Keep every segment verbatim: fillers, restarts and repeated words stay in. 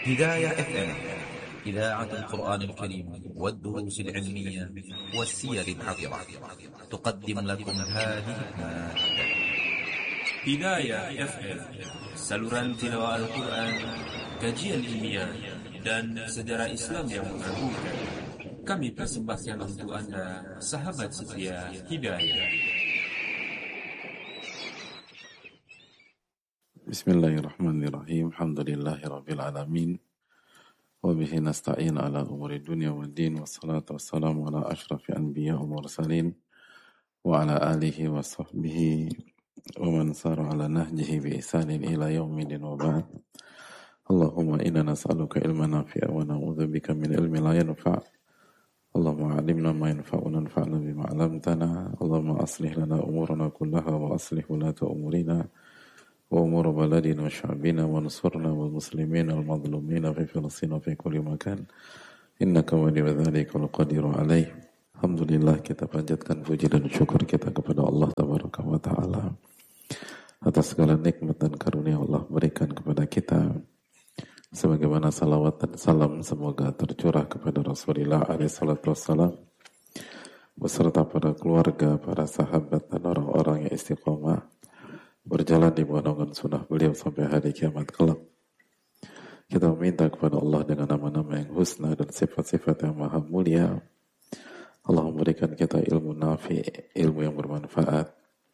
هداية اف ام، إذاعة القرآن الكريم والدروس العلمية والسير العطرة، تقدم لكم هذه المادة. Hidayah F M, saluran tilawah Al-Quran, kajian ilmiah, dan sejarah Islam yang mengagumkan. Kami persembahkan untuk Anda, sahabat setia Hidayah. Bismillahirrahmanirrahim. Alhamdulillahirabbil alamin. Wa bihi nasta'in ala umuri dunya waddin. Wassalatu wassalamu ala asyrafil anbiya wal mursalin wa ala alihi wa sahbihi wa man sara ala nahjihi bi ihsanin ila yaumil wa ba'd. Allahumma inna nas'aluka ilman nafi'a wa na'udzubika min ilmin la yanfa'. Allahumma 'allimna ma yanfa'una wanfa'na bima 'allamtana. Allahumma aslih lana umurana kullaha wa aslih ulata umurina wa umur baladina wa sya'bina wa nsurna wal muslimin al madlumina fi Filistin wa fi kulli makan innaka waliyyu dzalika wal qadiru alaih. Alhamdulillah, kita panjatkan puji dan syukur kita kepada Allah tabaraka wa taala atas segala nikmat dan karunia Allah berikan kepada kita, sebagaimana salawat dan salam semoga tercurah kepada Rasulullah alaihi salatu wassalam beserta para keluarga, para sahabat dan orang-orang yang istiqomah berjalan di bawah naungan sunnah beliau sampai hari kiamat kelak. Kita meminta kepada Allah dengan nama-nama yang husna dan sifat-sifat yang maha mulia, Allah memberikan kita ilmu nafi, ilmu yang bermanfaat,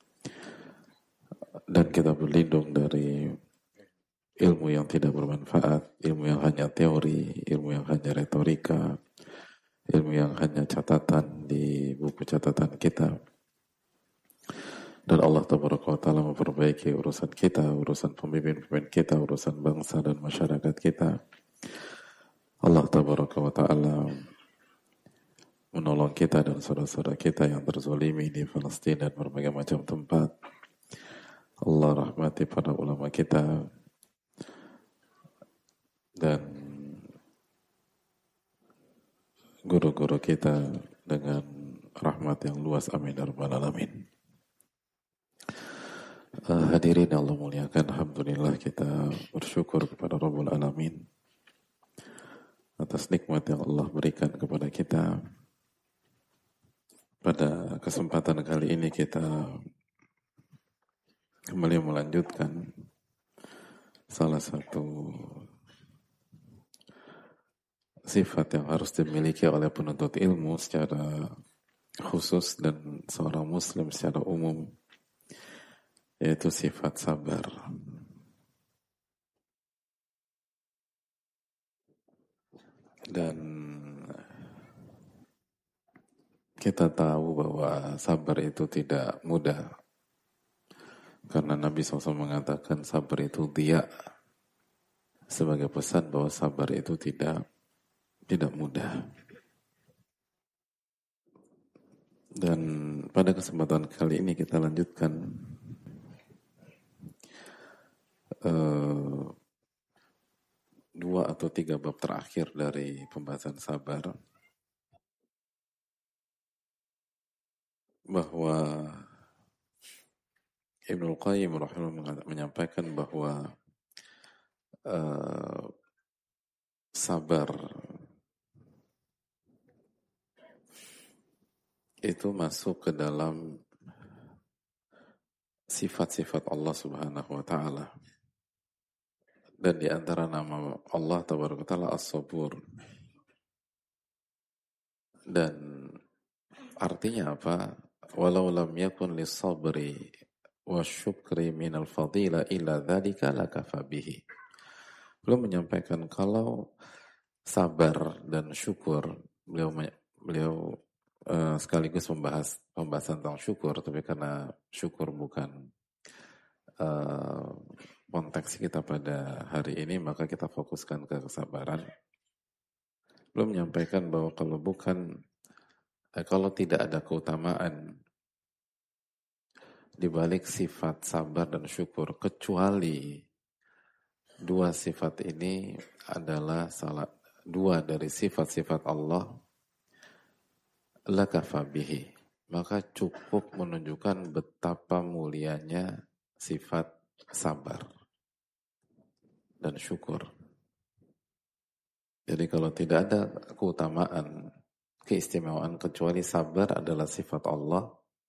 dan kita berlindung dari ilmu yang tidak bermanfaat, ilmu yang hanya teori, ilmu yang hanya retorika, ilmu yang hanya catatan di buku catatan kita. Dan Allah tabaraka wa ta'ala memperbaiki urusan kita, urusan pemimpin-pemimpin kita, urusan bangsa dan masyarakat kita. Allah tabaraka wa ta'ala menolong kita dan saudara-saudara kita yang terzolimi di Palestina dan berbagai macam tempat. Allah rahmati para ulama kita dan guru-guru kita dengan rahmat yang luas, amin ya rabbal alamin. Uh, hadirin Allah muliakan, alhamdulillah kita bersyukur kepada Rabbul Alamin atas nikmat yang Allah berikan kepada kita. Pada kesempatan kali ini kita kembali melanjutkan salah satu sifat yang harus dimiliki oleh penuntut ilmu secara khusus dan seorang muslim secara umum, yaitu sifat sabar. Dan kita tahu bahwa sabar itu tidak mudah, karena Nabi shallallahu alaihi wasallam mengatakan sabar itu dia, sebagai pesan bahwa sabar itu tidak tidak mudah. Dan pada kesempatan kali ini kita lanjutkan Uh, dua atau tiga bab terakhir dari pembahasan sabar, bahwa Ibnul Qayyim rahimahullah menyampaikan bahwa uh, sabar itu masuk ke dalam sifat-sifat Allah Subhanahu wa ta'ala. Dan di antara nama Allah tabaraka ta'ala As-Sabur. Dan artinya apa? Walau lam yakun lis-sabri wa syukri minal fadila illa dzalika lakafa bihi. Beliau menyampaikan kalau sabar dan syukur, beliau beliau uh, sekaligus membahas pembahasan tentang syukur, tapi karena syukur bukan uh, konteks kita pada hari ini, maka kita fokuskan ke kesabaran. Belum menyampaikan bahwa kalau bukan, eh, kalau tidak ada keutamaan di balik sifat sabar dan syukur, kecuali dua sifat ini adalah salah dua dari sifat-sifat Allah, lakafa bihi, maka cukup menunjukkan betapa mulianya sifat sabar dan syukur. Jadi kalau tidak ada keutamaan, keistimewaan kecuali sabar adalah sifat Allah,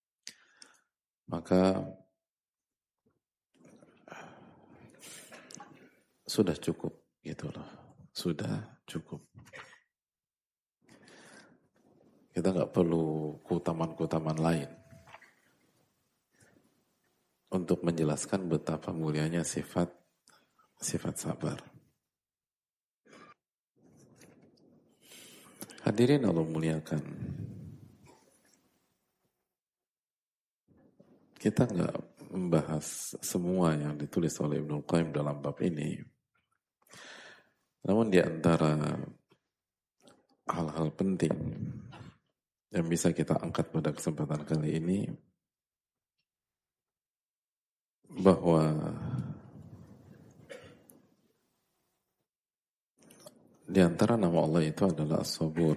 maka sudah cukup gitu loh. Sudah cukup. Kita nggak perlu keutamaan-keutamaan lain untuk menjelaskan betapa mulianya sifat sifat sabar. Hadirin Allah muliakan. Kita nggak membahas semua yang ditulis oleh Ibnul Qayyim dalam bab ini. Namun di antara hal-hal penting yang bisa kita angkat pada kesempatan kali ini, bahwa di antara nama Allah itu adalah As-Sabur.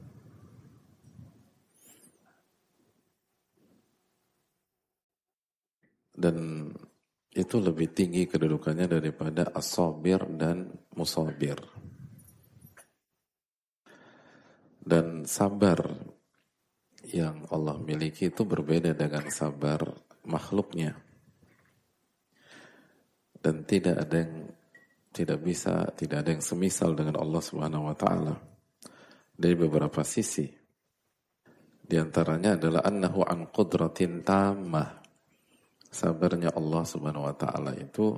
Dan itu lebih tinggi kedudukannya daripada As-Sabir dan Musabir. Dan sabar yang Allah miliki itu berbeda dengan sabar makhluknya. Dan tidak ada yang tidak bisa, tidak ada yang semisal dengan Allah Subhanahu wa taala dari beberapa sisi. Di antaranya adalah annahu an qudratin tammah. Sabarnya Allah Subhanahu wa taala itu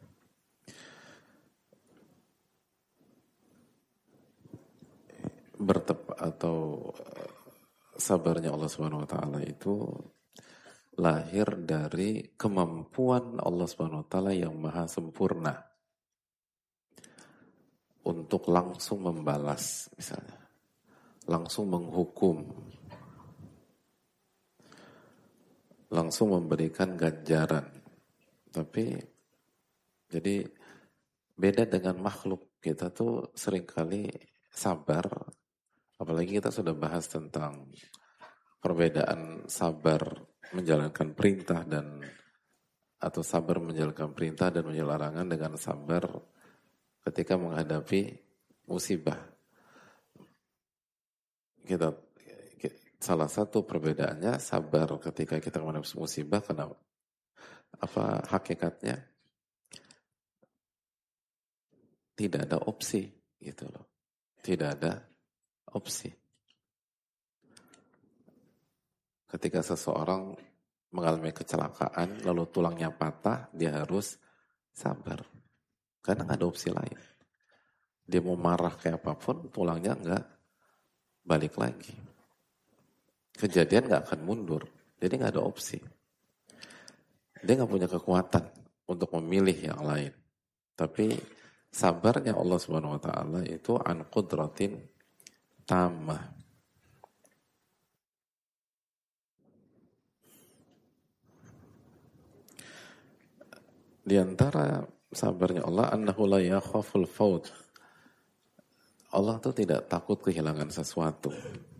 bertep atau sabarnya Allah Subhanahu wa taala itu lahir dari kemampuan Allah Subhanahu wa taala yang maha sempurna untuk langsung membalas, misalnya langsung menghukum, langsung memberikan ganjaran. Tapi jadi beda dengan makhluk. Kita tuh seringkali sabar, apalagi kita sudah bahas tentang perbedaan sabar menjalankan perintah dan atau sabar menjalankan perintah dan menjalankan larangan dengan sabar ketika menghadapi musibah. Kita salah satu perbedaannya sabar ketika kita menghadapi musibah, karena apa hakikatnya tidak ada opsi gitu loh. Tidak ada opsi. Ketika seseorang mengalami kecelakaan lalu tulangnya patah, dia harus sabar. Karena nggak ada opsi lain. Dia mau marah kayak apapun, tulangnya nggak balik lagi. Kejadian nggak akan mundur. Jadi nggak ada opsi. Dia nggak punya kekuatan untuk memilih yang lain. Tapi sabarnya Allah Subhanahu Wa Taala itu an qudratin tamah. Di antara sabarnya Allah, annahu la yakhaful faut. Allah tuh tidak takut kehilangan sesuatu.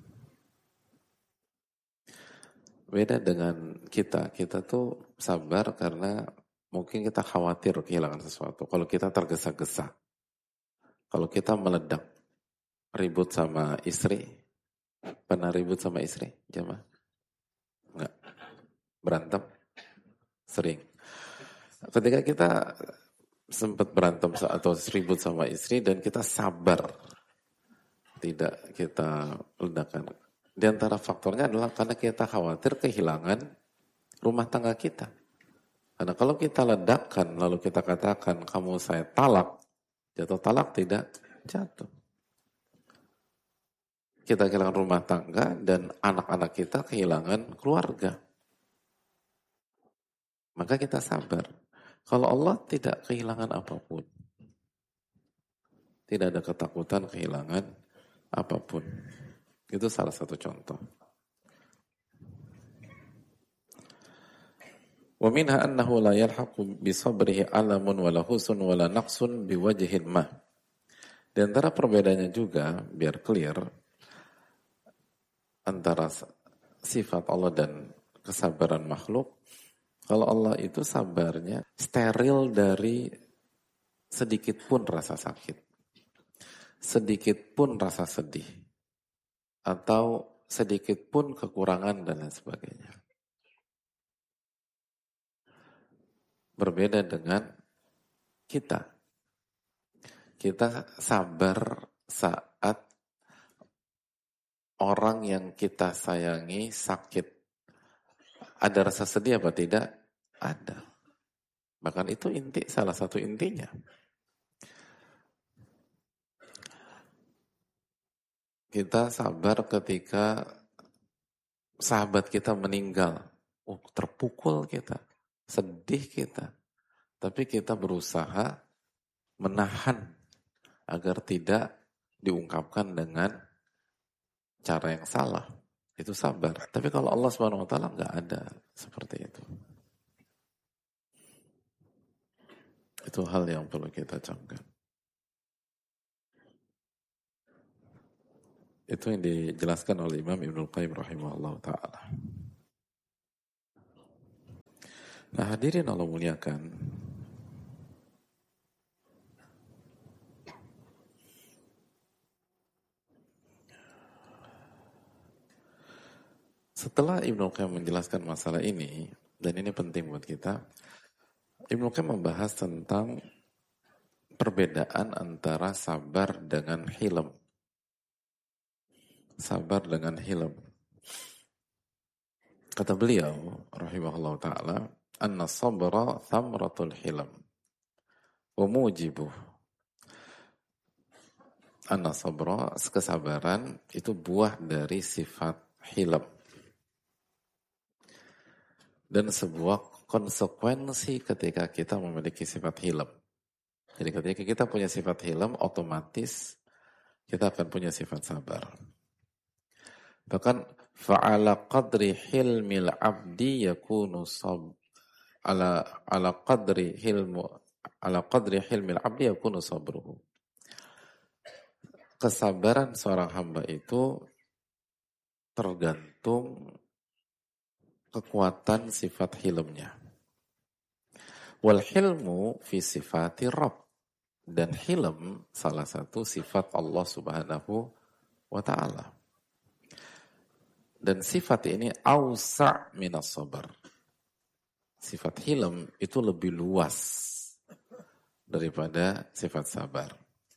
Beda dengan kita. Kita tuh sabar karena mungkin kita khawatir kehilangan sesuatu. Kalau kita tergesa-gesa. Kalau kita meledak. Ribut sama istri. Pernah ribut sama istri? Jamaah? Enggak. Berantem? Sering. Ketika kita sempat berantem atau ribut sama istri dan kita sabar, tidak kita ledakan. Di antara faktornya adalah karena kita khawatir kehilangan rumah tangga kita. Karena kalau kita ledakan lalu kita katakan kamu saya talak, jatuh talak tidak jatuh. Kita kehilangan rumah tangga dan anak-anak kita kehilangan keluarga. Maka kita sabar. Kalau Allah tidak kehilangan apapun. Tidak ada ketakutan kehilangan apapun. Itu salah satu contoh. Wa minha annahu la yalhaqu bi sabrihi alamun wala husun wala naqsun bi wajhin ma. Di antara perbedaannya juga biar clear antara sifat Allah dan kesabaran makhluk. Kalau Allah itu sabarnya steril dari sedikit pun rasa sakit. sedikit pun rasa sedih atau sedikit pun kekurangan dan lain sebagainya. Berbeda dengan kita. Kita sabar saat orang yang kita sayangi sakit. Ada rasa sedih apa tidak? Ada. Bahkan itu inti, salah satu intinya. Kita sabar ketika sahabat kita meninggal. Oh, terpukul kita. Sedih kita. Tapi kita berusaha menahan agar tidak diungkapkan dengan cara yang salah. Itu sabar. Tapi kalau Allah subhanahu wa taala nggak ada seperti itu. Itu hal yang perlu kita camkan. Itu yang dijelaskan oleh Imam Ibnul Qayyim rahimahullah ta'ala. Nah, hadirin Allah muliakan, setelah Ibnul Qayyim menjelaskan masalah ini, dan ini penting buat kita, Ibnul Qayyim membahas tentang perbedaan antara sabar dengan hilm. Sabar dengan hilm. Kata beliau, rahimahullah ta'ala, anna sabra thamratul hilm wa mujibuh. Anna sabra, kesabaran, itu buah dari sifat hilm. Dan sebuah konsekuensi ketika kita memiliki sifat hilm. Jadi ketika kita punya sifat hilm, otomatis kita akan punya sifat sabar. Bahkan fa'ala qadri hilmil abdi yakunu sab ala ala qadri hilmu ala qadri hilmil abdi yakunu sabruhu. Kesabaran seorang hamba itu tergantung kekuatan sifat hilmnya. Wal hilmu fi sifati Rabb. Dan hilm salah satu sifat Allah subhanahu wa ta'ala. Dan sifat ini awsa' minas sabar. Sifat hilm itu lebih luas daripada sifat sabar.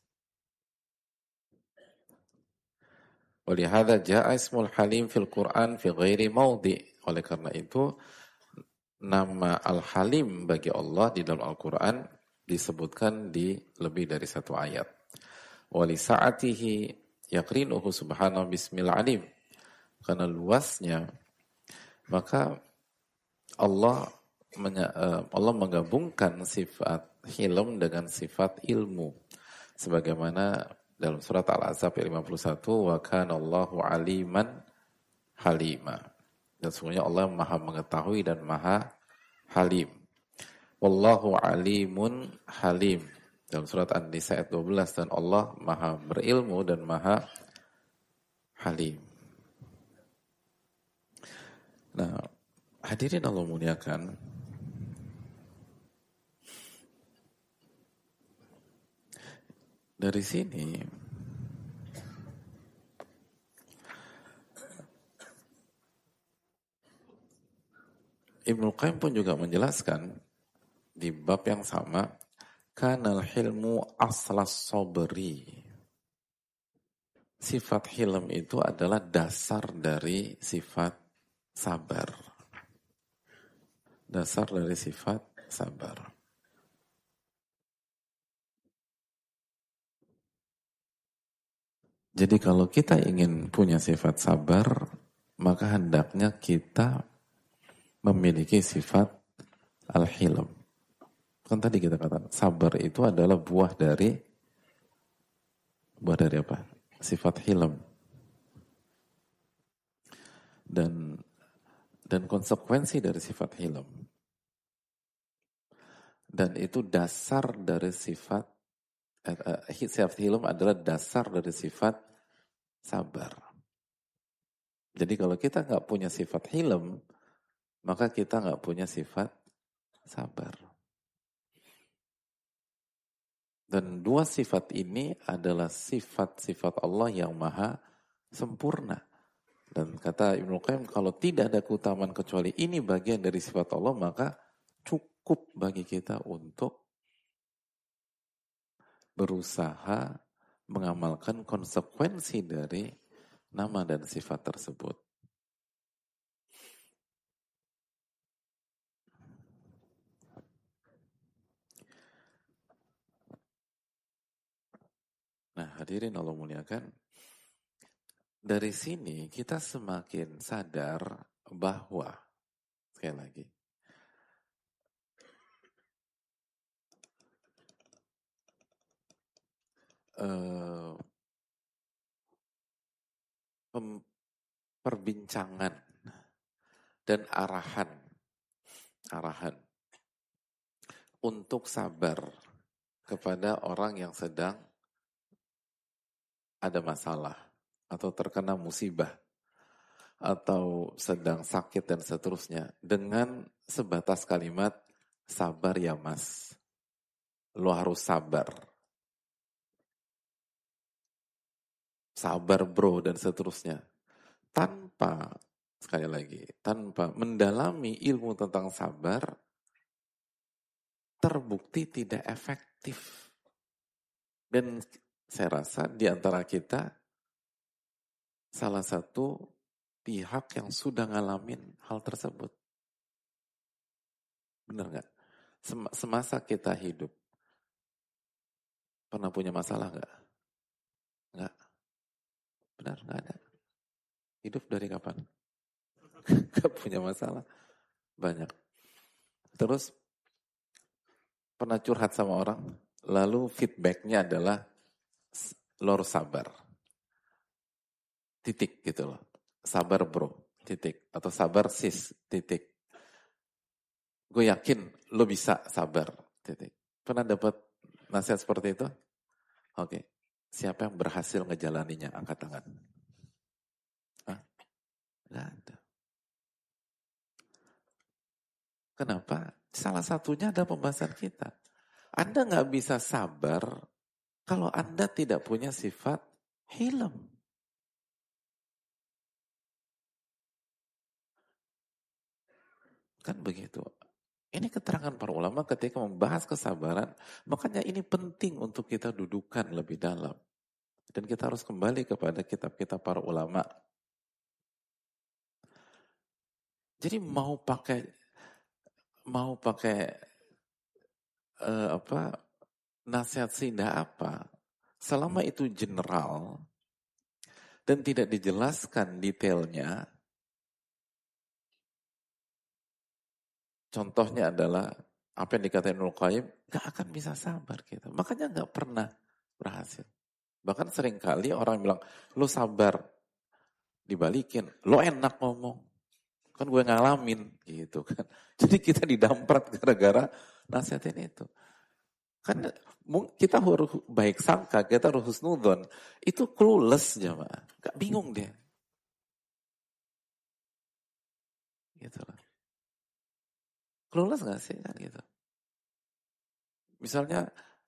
Walihada ja'a ismul halim fil Qur'an fi ghairi maudhi. Oleh karena itu nama Al-Halim bagi Allah di dalam Al-Quran disebutkan di lebih dari satu ayat. Wali sa'atihi yakrinuhu subhanahu bismil alim. Karena luasnya, maka Allah Allah menggabungkan sifat hilm dengan sifat ilmu. Sebagaimana dalam surat Al-Ahzab lima puluh satu, wa kana Allahu aliman halima. Dan semuanya Allah maha mengetahui dan maha halim. Wallahu alimun halim. Dalam surat An-Nisa ayat dua belas, dan Allah maha berilmu dan maha halim. Nah, hadirin Allah muliakan, dari sini Ibnul Qayyim pun juga menjelaskan di bab yang sama, kanal hilmu aslas sabri. Sifat hilm itu adalah dasar dari sifat sabar. Dasar dari sifat sabar. Jadi kalau kita ingin punya sifat sabar, maka hendaknya kita memiliki sifat al-hilm. Kan tadi kita katakan, sabar itu adalah buah dari buah dari apa? Sifat hilm. Dan dan konsekuensi dari sifat hilm. Dan itu dasar dari sifat uh, uh, sifat hilm adalah dasar dari sifat sabar. Jadi kalau kita nggak punya sifat hilm, maka kita nggak punya sifat sabar. Dan dua sifat ini adalah sifat-sifat Allah yang maha sempurna. Dan kata Ibnu Qayyim, kalau tidak ada keutamaan kecuali ini bagian dari sifat Allah, maka cukup bagi kita untuk berusaha mengamalkan konsekuensi dari nama dan sifat tersebut. Nah, hadirin Allah muliakan, dari sini kita semakin sadar bahwa, sekali lagi, eh, pem- perbincangan dan arahan, arahan untuk sabar kepada orang yang sedang ada masalah atau terkena musibah atau sedang sakit dan seterusnya dengan sebatas kalimat sabar ya mas, lo harus sabar, sabar bro dan seterusnya, tanpa, sekali lagi, tanpa mendalami ilmu tentang sabar, terbukti tidak efektif. Dan saya rasa di antara kita salah satu pihak yang sudah ngalamin hal tersebut. Benar nggak? Semasa kita hidup, pernah punya masalah nggak? Nggak. Benar, nggak ada. Hidup dari kapan? Nggak punya masalah. Banyak. Terus, pernah curhat sama orang, lalu feedbacknya adalah, lo harus sabar. Titik gitu loh. Sabar bro, titik. Atau sabar sis, titik. Gue yakin lo bisa sabar, titik. Pernah dapat nasihat seperti itu? Oke. Siapa yang berhasil ngejalaninya? Angkat tangan. Hah? Nggak ada. Kenapa? Salah satunya ada pembahasan kita. Anda nggak bisa sabar kalau Anda tidak punya sifat hilm. Kan begitu. Ini keterangan para ulama ketika membahas kesabaran. Makanya ini penting untuk kita dudukan lebih dalam. Dan kita harus kembali kepada kitab-kitab para ulama. Jadi mau pakai mau pakai uh, apa nasihat sindah apa, selama itu general dan tidak dijelaskan detailnya, contohnya adalah apa yang dikatakan Ibnu Qayyim, gak akan bisa sabar kita. Makanya gak pernah berhasil. Bahkan seringkali orang bilang, lo sabar, dibalikin, lo enak ngomong. Kan gue ngalamin gitu kan. Jadi kita didamprat gara-gara nasihatin itu. Kan kita harus baik sangka, kita harus husnudon. Itu clueless jemaah. Gak bingung dia. Gitu lah. Clueless gak sih kan gitu. Misalnya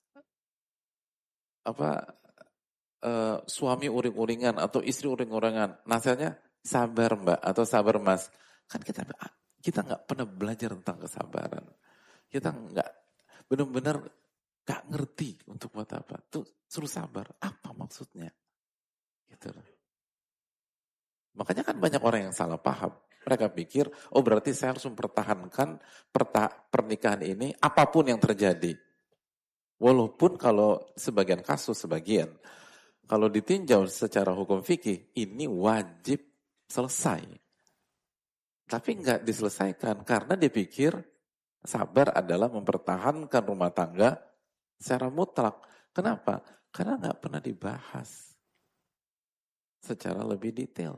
apa uh, suami uring-uringan atau istri uring-uringan, nasihatnya sabar mbak atau sabar mas. Kan kita kita nggak pernah belajar tentang kesabaran. Kita nggak benar-benar nggak ngerti untuk buat apa. Tuh suruh sabar, apa maksudnya? Gitu. Makanya kan banyak orang yang salah paham. Mereka pikir, oh berarti saya harus mempertahankan pernikahan ini apapun yang terjadi. Walaupun kalau sebagian kasus, sebagian, kalau ditinjau secara hukum fikih, ini wajib selesai. Tapi nggak diselesaikan karena dia pikir sabar adalah mempertahankan rumah tangga secara mutlak. Kenapa? Karena nggak pernah dibahas secara lebih detail.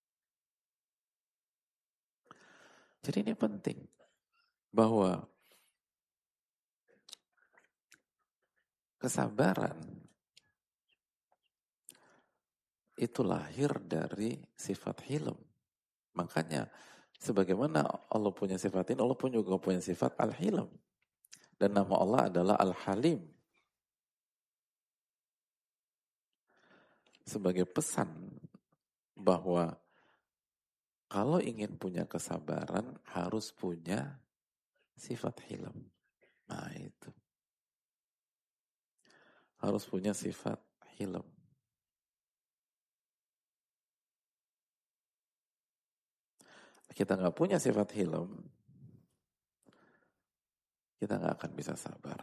Jadi ini penting bahwa kesabaran itu lahir dari sifat hilm. Makanya sebagaimana Allah punya sifat ini, Allah pun juga punya sifat al-hilm. Dan nama Allah adalah Al-Halim. sebagai pesan bahwa kalau ingin punya kesabaran harus punya sifat hilm. Nah itu. Harus punya sifat hilm. Kita nggak punya sifat hilm, kita nggak akan bisa sabar.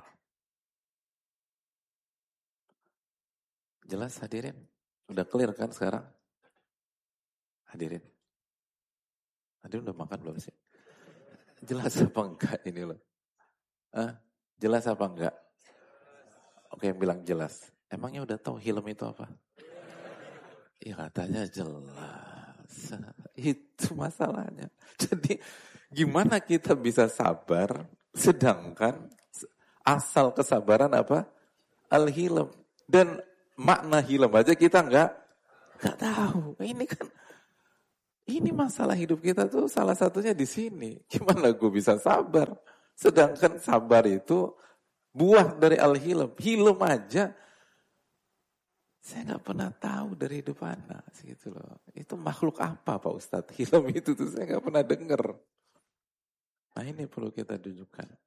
Jelas hadirin? Udah clear kan sekarang? Hadirin? Hadirin udah makan belum sih? Jelas apa enggak ini loh? Ah, jelas apa enggak? Oke, yang bilang jelas. Emangnya udah tahu hilm itu apa? Ya katanya jelas. Itu masalahnya. Jadi gimana kita bisa sabar sedangkan asal kesabaran apa? Al-hilm. Dan makna hilm aja kita enggak enggak tahu. Ini kan ini masalah hidup kita tuh salah satunya di sini. Gimana gue bisa sabar? Sedangkan sabar itu buah dari al-hilm. Hilm aja saya nggak pernah tahu dari hidup anak, gitu loh. Itu makhluk apa Pak Ustadz? Hilm itu tuh saya nggak pernah dengar. Nah ini perlu kita tunjukkan.